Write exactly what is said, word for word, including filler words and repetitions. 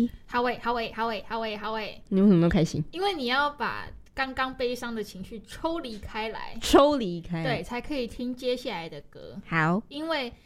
喂， 好喂，好喂，好喂，好喂，好喂。 你为什么那么开心？ 因为你要把刚刚悲伤的情绪抽离开来， 抽离开， 对，才可以听接下来的歌。 好， 因为